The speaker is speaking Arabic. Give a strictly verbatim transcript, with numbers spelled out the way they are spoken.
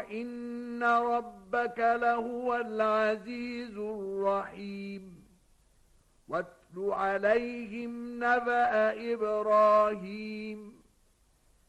وإن ربك لهو العزيز الرحيم واتل عليهم نبأ إبراهيم